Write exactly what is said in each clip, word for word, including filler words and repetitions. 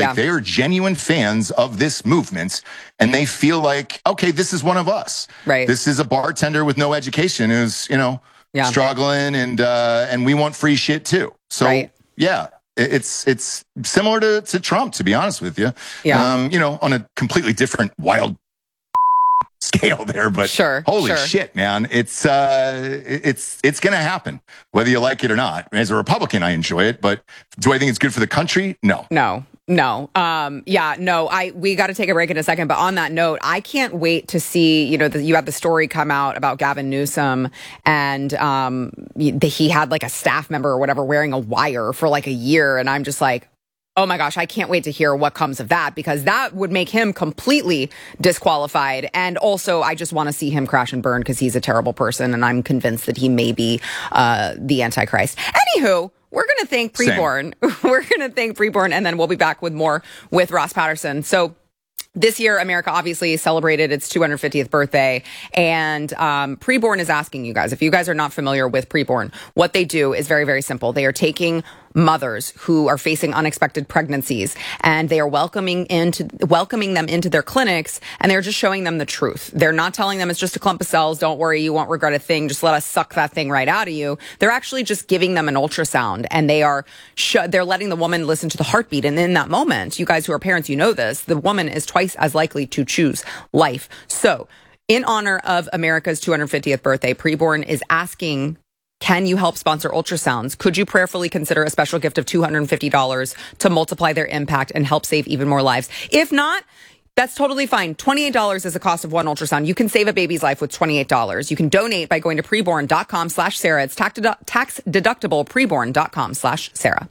Like, Yeah. they are genuine fans of this movement, and they feel like, okay, this is one of us. Right. This is a bartender with no education who's, you know, Yeah. struggling, and uh, and we want free shit too. So, Right. yeah, it- it's it's similar to, to Trump, to be honest with you. Yeah. Um, you know, on a completely different, wild scale there, but Sure, holy sure. shit, man, it's uh, it's it's gonna happen whether you like it or not. As a Republican, I enjoy it, but do I think it's good for the country? No. No, no. Um, yeah, no, I, we got to take a break in a second. But on that note, I can't wait to see, you know, the, you had the story come out about Gavin Newsom, and um, the, he had like a staff member or whatever wearing a wire for like a year. And I'm just like, oh my gosh, I can't wait to hear what comes of that, because that would make him completely disqualified. And also, I just want to see him crash and burn, because he's a terrible person, and I'm convinced that he may be uh, the Antichrist. Anywho, we're going to thank Preborn. We're going to thank Preborn, and then we'll be back with more with Ross Patterson. So this year, America obviously celebrated its two hundred fiftieth birthday, and um, Preborn is asking you guys, if you guys are not familiar with Preborn, what they do is very, very simple. They are taking mothers who are facing unexpected pregnancies, and they are welcoming into welcoming them into their clinics, and they're just showing them the truth. They're not telling them it's just a clump of cells. Don't worry, you won't regret a thing. Just let us suck that thing right out of you. They're actually just giving them an ultrasound, and they are sh- they're letting the woman listen to the heartbeat. And in that moment, you guys who are parents, you know this, the woman is twice as likely to choose life. So, in honor of America's two hundred fiftieth birthday, Preborn is asking, can you help sponsor ultrasounds? Could you prayerfully consider a special gift of two hundred fifty dollars to multiply their impact and help save even more lives? If not, that's totally fine. twenty-eight dollars is the cost of one ultrasound. You can save a baby's life with twenty-eight dollars. You can donate by going to preborn.com slash Sarah. It's tax, dedu- tax deductible, preborn.com slash Sarah.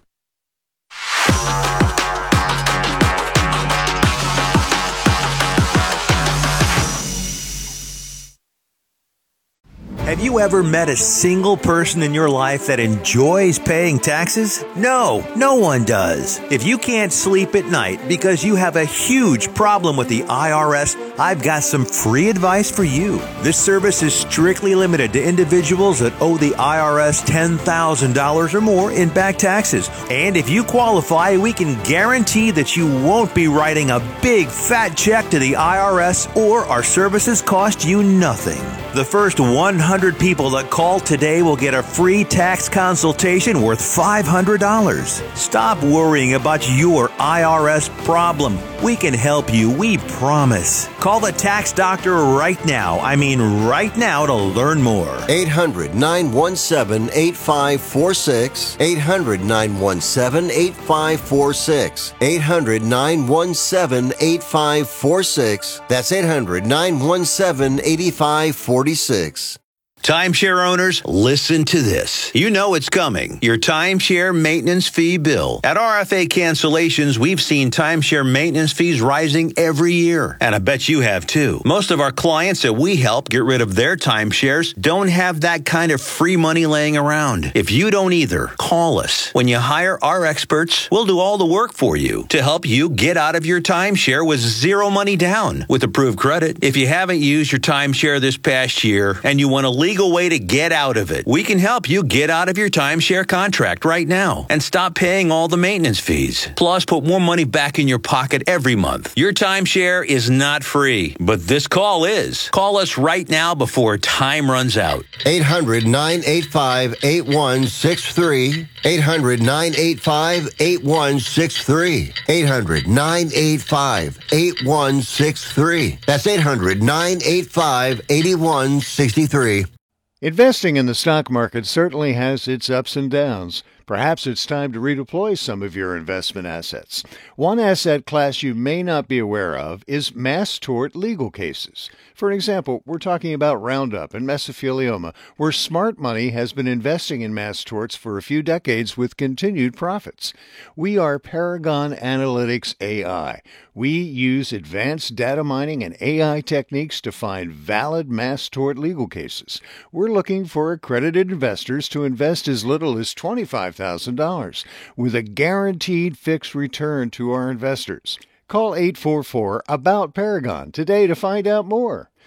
Have you ever met a single person in your life that enjoys paying taxes? No, no one does. If you can't sleep at night because you have a huge problem with the I R S, I've got some free advice for you. This service is strictly limited to individuals that owe the I R S ten thousand dollars or more in back taxes. And if you qualify, we can guarantee that you won't be writing a big fat check to the I R S, or our services cost you nothing. The first one hundred people that call today will get a free tax consultation worth five hundred dollars. Stop worrying about your I R S problem. We can help you, we promise. Call the tax doctor right now. I mean right now to learn more. eight hundred, nine one seven, eight five four six. eight hundred, nine one seven, eight five four six. eight hundred, nine one seven, eight five four six. That's eight hundred, nine one seven, eight five four six. Timeshare owners, listen to this. You know it's coming. Your timeshare maintenance fee bill. At R F A Cancellations, we've seen timeshare maintenance fees rising every year. And I bet you have too. Most of our clients that we help get rid of their timeshares don't have that kind of free money laying around. If you don't either, call us. When you hire our experts, we'll do all the work for you to help you get out of your timeshare with zero money down with approved credit. If you haven't used your timeshare this past year and you want to leave legal way to get out of it. We can help you get out of your timeshare contract right now and stop paying all the maintenance fees. Plus, put more money back in your pocket every month. Your timeshare is not free, but this call is. Call us right now before time runs out. eight hundred, nine eight five, eight one six three. eight hundred, nine eight five, eight one six three. eight hundred, nine eight five, eight one six three. That's eight hundred, nine eight five, eight one six three. Investing in the stock market certainly has its ups and downs. Perhaps it's time to redeploy some of your investment assets. One asset class you may not be aware of is mass tort legal cases. For an example, we're talking about Roundup and mesothelioma, where smart money has been investing in mass torts for a few decades with continued profits. We are Paragon Analytics A I. We use advanced data mining and A I techniques to find valid mass tort legal cases. We're looking for accredited investors to invest as little as twenty-five thousand dollars with a guaranteed fixed return to our investors. Call eight four four, A B O U T, Paragon today to find out more.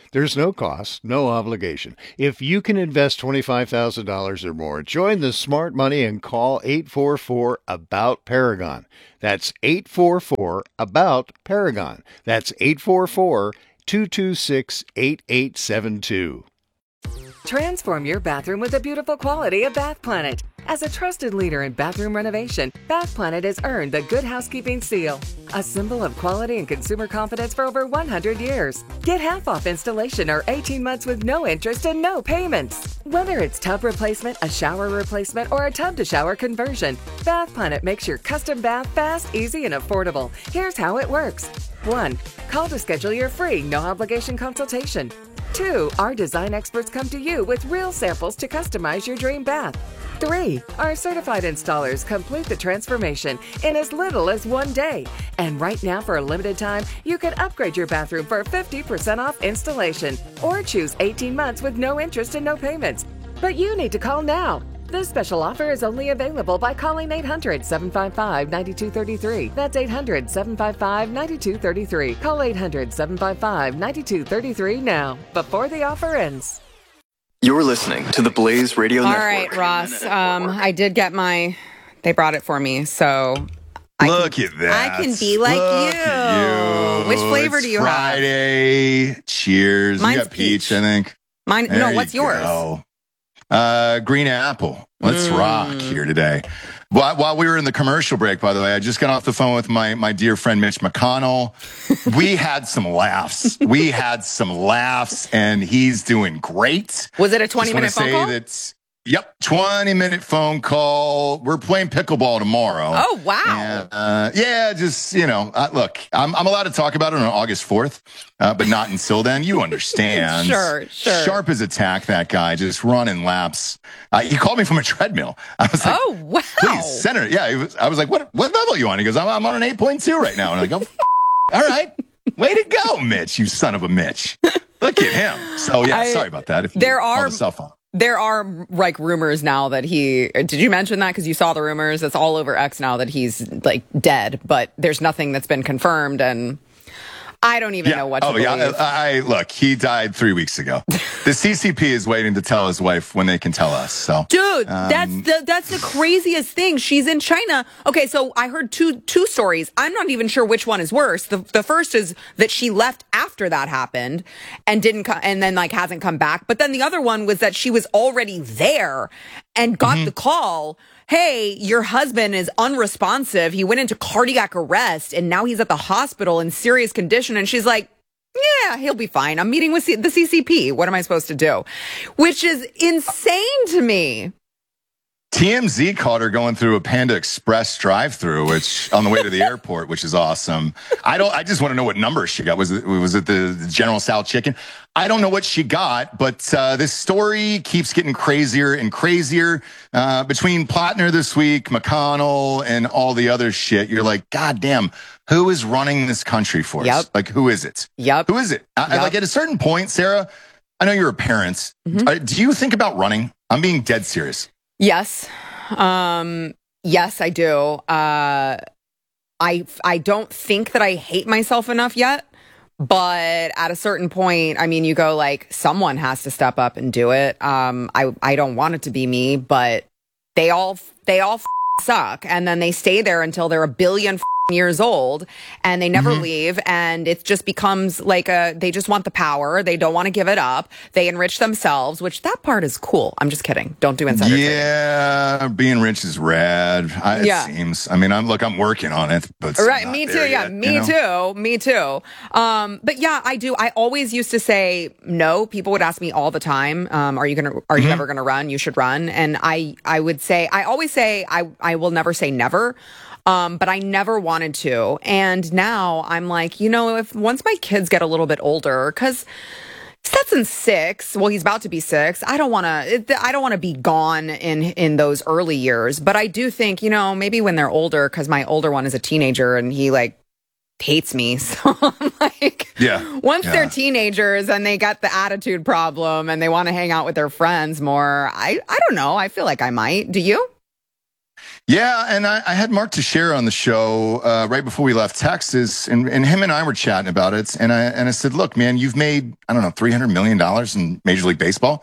There's no cost, no obligation. If you can invest twenty-five thousand dollars or more, join the smart money and call eight four four, ABOUT Paragon. That's eight four four, ABOUT Paragon. That's eight four four, two two six, eight eight seven two. Transform your bathroom with the beautiful quality of Bath Planet. As a trusted leader in bathroom renovation, Bath Planet has earned the Good Housekeeping seal, a symbol of quality and consumer confidence for over one hundred years. Get half off installation or eighteen months with no interest and no payments. Whether it's tub replacement, a shower replacement, or a tub-to-shower conversion, Bath Planet makes your custom bath fast, easy, and affordable. Here's how it works. one. Call to schedule your free, no-obligation consultation. two. Our design experts come to you with real samples to customize your dream bath. three. Our certified installers complete the transformation in as little as one day. And right now, for a limited time, you can upgrade your bathroom for fifty percent off installation or choose eighteen months with no interest and no payments. But you need to call now. This special offer is only available by calling eight hundred, seven five five, nine two three three. That's eight hundred, seven five five, nine two three three. Call eight hundred, seven five five, nine two three three now, before the offer ends. You're listening to the Blaze Radio All Network. All right, Ross. Um, I did get my. They brought it for me, so. I Look can, at that. I can be like Look you. at you. Which flavor It's do you Friday. have? Cheers. Mine's you got peach, peach. I think. Mine. There no, what's you yours? go. Uh, green apple. Let's Mm. rock here today. While, while we were in the commercial break, by the way, I just got off the phone with my, my dear friend Mitch McConnell. We had some laughs. We had some laughs, and he's doing great. Was it a twenty minute Just phone wanna call? say that's Yep, twenty minute phone call. We're playing pickleball tomorrow. Oh, wow. And, uh, yeah, just, you know, uh, look, I'm, I'm allowed to talk about it on August fourth, uh, but not until then. You understand. Sure, sure. Sharp as a tack, that guy, just running laps. Uh, he called me from a treadmill. I was like, Oh, wow. please, Senator. Yeah, he was, I was like, what what level are you on? He goes, I'm, I'm on an eight point two right now. And I go, f- all right. Way to go, Mitch, you son of a Mitch. Look at him. So, yeah, I- sorry about that. If you there call are- the cell phone. There are like rumors now that he, did you mention that? Because you saw the rumors. It's all over X now that he's like dead, but there's nothing that's been confirmed. And I don't even Yeah. know what to oh, believe. yeah. I, I look, he died three weeks ago. The C C P is waiting to tell his wife when they can tell us. So, Dude, Um, that's the that's the craziest thing. She's in China. Okay, so I heard two two stories. I'm not even sure which one is worse. The the first is that she left after that happened and didn't co- and then like hasn't come back. But then the other one was that she was already there and got Mm-hmm. the call. Hey, your husband is unresponsive. He went into cardiac arrest and now he's at the hospital in serious condition. And she's like, yeah, he'll be fine. I'm meeting with C- the C C P. What am I supposed to do? Which is insane to me. T M Z caught her going through a Panda Express drive-through, which on the way to the airport, which is awesome. I don't. I just want to know what number she got. Was it was it the, the General Tso chicken? I don't know what she got, but uh, this story keeps getting crazier and crazier. Uh, between Plattner this week, McConnell, and all the other shit, you're like, God damn, who is running this country for us? Yep. Like, who is it? Yep. Who is it? I, Yep. Like at a certain point, Sarah, I know you're a parent. Mm-hmm. Uh, do you think about running? I'm being dead serious. Yes. Um, yes, I do. Uh, I, I don't think that I hate myself enough yet, but at a certain point, I mean, you go like, someone has to step up and do it. Um, I, I don't want it to be me, but they all, they all f- suck. And then they stay there until they're a billion f- years old and they never Mm-hmm. leave. And it just becomes like a, they just want the power. They don't want to give it up. They enrich themselves, which that part is cool. I'm just kidding. Don't do insider trading. Yeah, being rich is rad. I, it Yeah. seems. I mean, I'm look, I'm working on it, but it's Right, not me too. there Yeah, yet, me you know? too. Me too. Um, but yeah, I do. I always used to say no. People would ask me all the time, um, "Are you gonna? Are you Mhm. ever gonna run? You should run." And I, I would say, I always say, I, I will never say never. Um, but I never wanted to. And now I'm like, you know, if once my kids get a little bit older, because Stetson's six. Well, he's about to be six. I don't want to. I don't want to be gone in in those early years. But I do think, you know, maybe when they're older, because my older one is a teenager and he like hates me. So I'm like, Yeah. once yeah. they're teenagers and they got the attitude problem and they want to hang out with their friends more, I I don't know. I feel like I might. Do you? Yeah, and I, I had Mark Teixeira on the show uh, right before we left Texas, and, and him and I were chatting about it. And I and I said, "Look, man, you've made I don't know three hundred million dollars in Major League Baseball.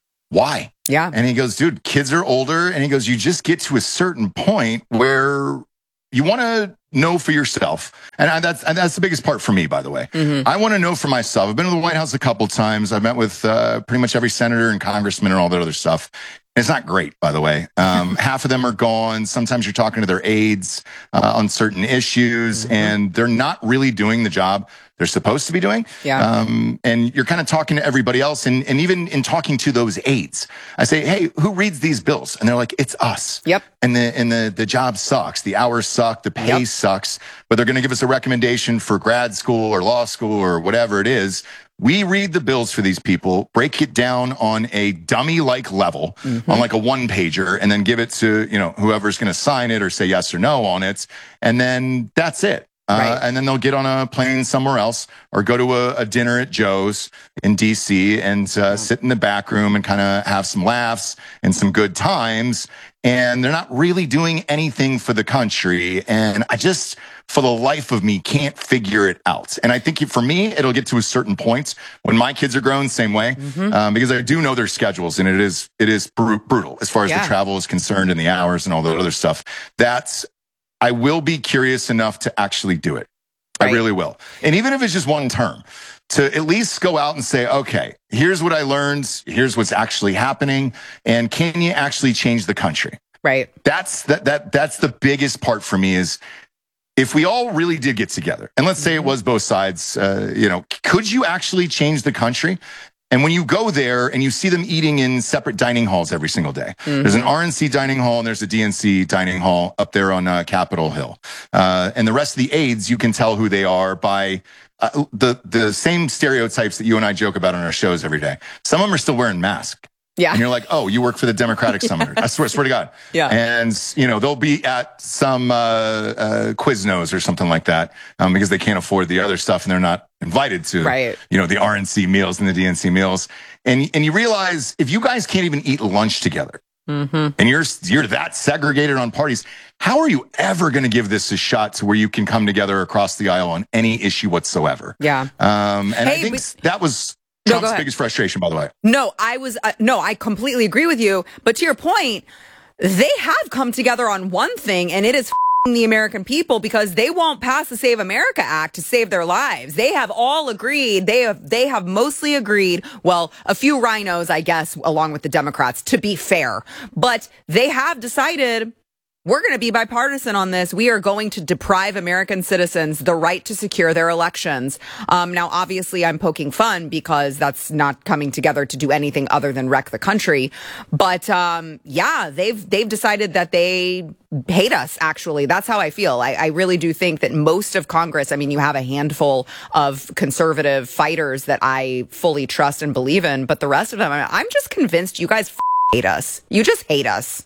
Why?" Yeah. And he goes, "Dude, kids are older," and he goes, "You just get to a certain point where you want to know for yourself." And I, that's and that's the biggest part for me, by the way. Mm-hmm. I want to know for myself. I've been to the White House a couple times. I've met with uh, pretty much every senator and congressman and all that other stuff. It's not great, by the way. Um, half of them are gone. Sometimes you're talking to their aides uh, on certain issues, mm-hmm. and they're not really doing the job they're supposed to be doing. Yeah. Um, and you're kind of talking to everybody else. And, and even in talking to those aides, I say, "Hey, who reads these bills?" And they're like, "It's us." Yep. And the and the, the job sucks. The hours suck. The pay Yep. sucks. But they're going to give us a recommendation for grad school or law school or whatever it is. We read the bills for these people, break it down on a dummy-like level, mm-hmm. on like a one-pager, and then give it to, you know, whoever's going to sign it or say yes or no on it. And then that's it. Uh, Right. And then they'll get on a plane somewhere else or go to a, a dinner at Joe's in D C and uh, sit in the back room and kind of have some laughs and some good times. And they're not really doing anything for the country. And I just, for the life of me, can't figure it out. And I think for me, it'll get to a certain point when my kids are grown, same way, mm-hmm. um, because I do know their schedules, and it is it is br- brutal as far as Yeah. the travel is concerned and the hours and all that other stuff. That's I will be curious enough to actually do it. Right. I really will. And even if it's just one term, to at least go out and say, okay, here's what I learned. Here's what's actually happening. And can you actually change the country? Right. That's that that that's the biggest part for me is if we all really did get together, and let's say it was both sides, uh, you know, could you actually change the country? And when you go there and you see them eating in separate dining halls every single day, mm-hmm. there's an R N C dining hall and there's a D N C dining hall up there on uh, Capitol Hill. Uh, and the rest of the aides, you can tell who they are by uh, the the same stereotypes that you and I joke about on our shows every day. Some of them are still wearing masks. Yeah. And you're like, oh, you work for the Democratic Summoner. I swear, swear to God. Yeah. And, you know, they'll be at some uh, uh, Quiznos or something like that um, because they can't afford the other stuff and they're not invited to, right. you know, the R N C meals and the D N C meals. And and you realize if you guys can't even eat lunch together mm-hmm. and you're you're that segregated on parties, how are you ever going to give this a shot to where you can come together across the aisle on any issue whatsoever? Yeah. Um, and hey, I think but- that was No, Trump's go ahead. biggest frustration, by the way. No, I was, uh, no, I completely agree with you. But to your point, they have come together on one thing, and it is f***ing the American people because they won't pass the Save America Act to save their lives. They have all agreed. They have, they have mostly agreed. Well, a few rhinos, I guess, along with the Democrats, to be fair. But they have decided we're going to be bipartisan on this. We are going to deprive American citizens the right to secure their elections. Um, now, obviously, I'm poking fun because that's not coming together to do anything other than wreck the country. But um, yeah, they've they've decided that they hate us. Actually, that's how I feel. I, I really do think that most of Congress. I mean, you have a handful of conservative fighters that I fully trust and believe in, but the rest of them, I'm just convinced you guys f- hate us. You just hate us.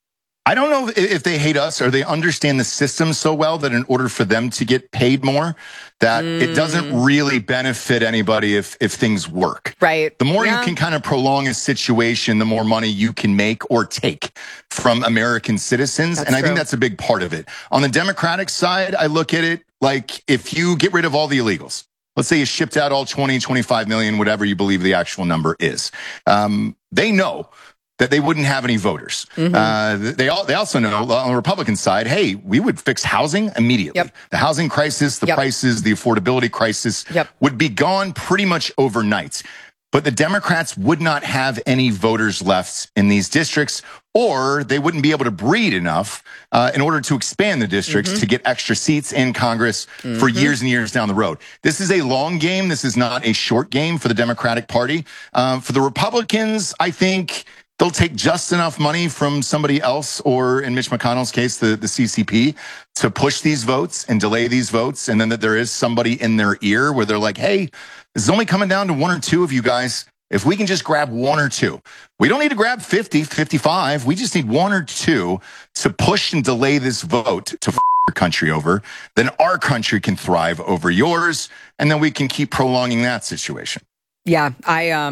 I don't know if they hate us or they understand the system so well that in order for them to get paid more, that mm. it doesn't really benefit anybody if if things work. Right. The more yeah. you can kind of prolong a situation, the more money you can make or take from American citizens. That's and I true. think that's a big part of it. On the Democratic side, I look at it like if you get rid of all the illegals, let's say you shipped out all twenty, twenty-five million, whatever you believe the actual number is. Um, they know that they wouldn't have any voters. Mm-hmm. Uh, they all, they also know on the Republican side, hey, we would fix housing immediately. Yep. The housing crisis, the Yep. prices, the affordability crisis Yep. would be gone pretty much overnight. But the Democrats would not have any voters left in these districts, or they wouldn't be able to breed enough uh, in order to expand the districts mm-hmm. to get extra seats in Congress mm-hmm. for years and years down the road. This is a long game. This is not a short game for the Democratic Party. Um, for the Republicans, I think they'll take just enough money from somebody else, or in Mitch McConnell's case, the, the C C P, to push these votes and delay these votes. And then that there is somebody in their ear where they're like, hey, this is only coming down to one or two of you guys. If we can just grab one or two, we don't need to grab fifty, fifty-five. We just need one or two to push and delay this vote to f- your country over. Then our country can thrive over yours. And then we can keep prolonging that situation. Yeah, I um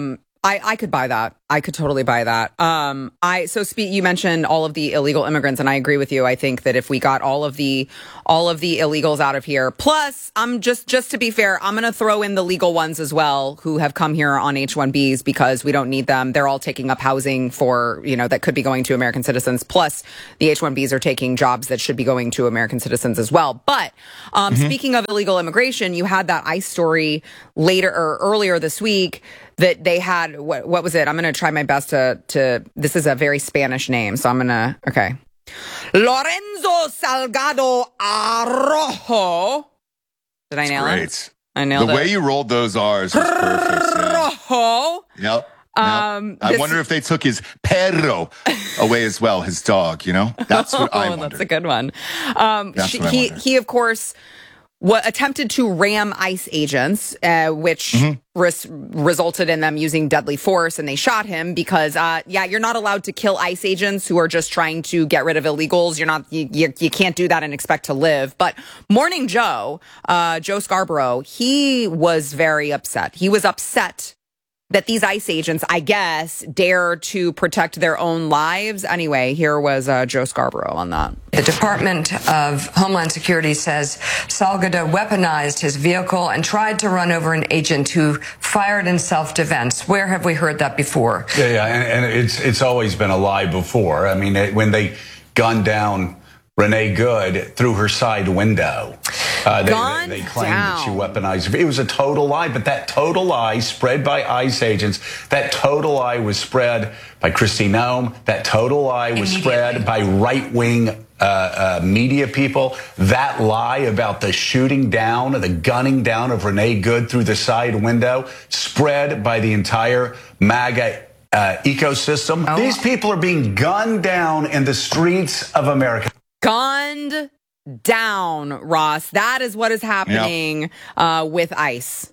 I, I could buy that. I could totally buy that. Um, I so speak. You mentioned all of the illegal immigrants, and I agree with you. I think that if we got all of the all of the illegals out of here, plus I'm just just to be fair, I'm going to throw in the legal ones as well who have come here on H one Bs because we don't need them. They're all taking up housing for you know that could be going to American citizens. Plus, the H one Bs are taking jobs that should be going to American citizens as well. But um, mm-hmm. speaking of illegal immigration, you had that ICE story later or earlier this week. That they had, what, what was it? I'm going to try my best to, to, this is a very Spanish name, so I'm going to, okay. Lorenzo Salgado Arrojo. Did I nail Great. it? I nailed the it. The way you rolled those R's was perfect. Arrojo. Yep. Um, yep. I this, wonder if they took his perro away as well, his dog, you know? That's what I wonder. Oh, that's a good one. Um, that's she, what I he, wonder. he, of course, what attempted to ram ICE agents, uh, which mm-hmm. res- resulted in them using deadly force, and they shot him because, uh, yeah, you're not allowed to kill ICE agents who are just trying to get rid of illegals. You're not, you, you, you can't do that and expect to live. But Morning Joe, uh, Joe Scarborough, he was very upset. He was upset that these ICE agents, I guess, dare to protect their own lives. Anyway, here was uh, Joe Scarborough on that. The Department of Homeland Security says Salgado weaponized his vehicle and tried to run over an agent who fired in self-defense. Where have we heard that before? Yeah, yeah, and, and it's it's always been a lie before. I mean, it, when they gunned down Renee Good through her side window. Uh, they, Gone they, they claimed down. that she weaponized. It was a total lie, but that total lie spread by ICE agents, that total lie was spread by Kristi Noem, that total lie was spread by right-wing uh, uh, media people. That lie about the shooting down, the gunning down of Renee Good through the side window, spread by the entire MAGA uh, ecosystem. Oh. These people are being gunned down in the streets of America. Gunned down, Ross. That is what is happening yep. uh, with ICE.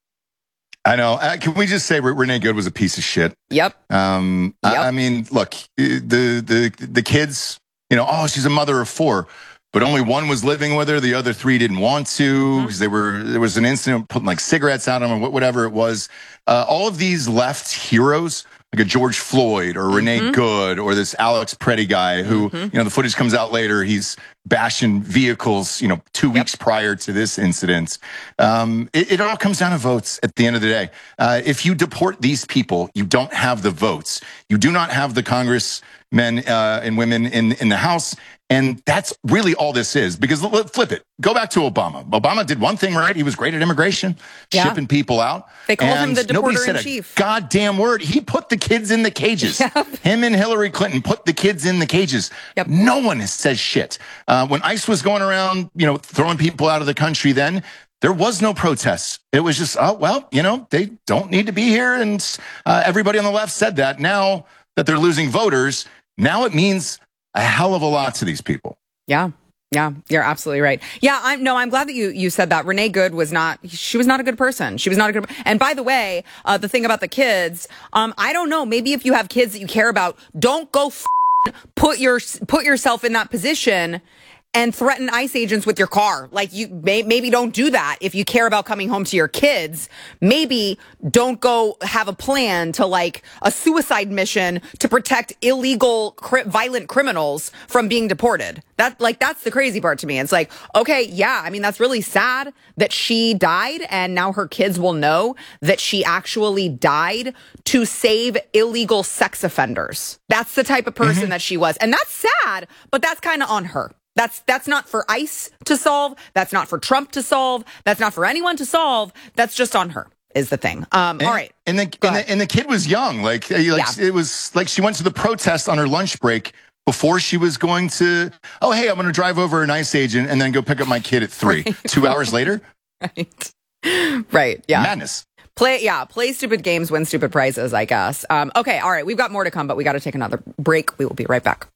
I know. Uh, can we just say Renee Good was a piece of shit? Yep. Um, yep. I, I mean, look, the the the kids. You know, oh, she's a mother of four, but only one was living with her. The other three didn't want to because mm-hmm. they were. There was an incident putting like cigarettes out on them or whatever it was. Uh, all of these left heroes. Like a George Floyd or Renee mm-hmm. Good or this Alex Preddy guy who, mm-hmm. you know, the footage comes out later. He's bashing vehicles, you know, two yep. weeks prior to this incident. Um, it, it all comes down to votes at the end of the day. Uh, if you deport these people, you don't have the votes. You do not have the congressmen uh, and women in, in the House. And that's really all this is, because let's flip it. Go back to Obama. Obama did one thing right. He was great at immigration, yeah. shipping people out. They called him the deporter in chief. Goddamn word. He put the kids in the cages. Yep. Him and Hillary Clinton put the kids in the cages. Yep. No one says shit. Uh, when ICE was going around, you know, throwing people out of the country then, there was no protests. It was just, oh, well, you know, they don't need to be here. And uh, everybody on the left said that. Now that they're losing voters, now it means a hell of a lot to these people. Yeah. Yeah, you're absolutely right. Yeah, I'm no, I'm glad that you you said that. Renee Good was not, she was not a good person. She was not a good, and by the way, uh, the thing about the kids, um, I don't know, maybe if you have kids that you care about, don't go f- put your, put yourself in that position and threaten ICE agents with your car. Like you may, maybe don't do that. If you care about coming home to your kids, maybe don't go have a plan to like a suicide mission to protect illegal cri- violent criminals from being deported. That like, that's the crazy part to me. It's like, okay, yeah, I mean, that's really sad that she died and now her kids will know that she actually died to save illegal sex offenders. That's the type of person mm-hmm. that she was. And that's sad, but that's kind of on her. That's that's not for ICE to solve. That's not for Trump to solve. That's not for anyone to solve. That's just on her, is the thing. Um, and, all right. And the, and the and the kid was young. Like, like yeah. it was like she went to the protest on her lunch break before she was going to, oh, hey, I'm going to drive over an ICE agent and then go pick up my kid at three. Right. Two hours later? Right. Right. Yeah. Madness. Play, yeah, play stupid games, win stupid prizes, I guess. Um, okay, all right, we've got more to come, but we got to take another break. We will be right back.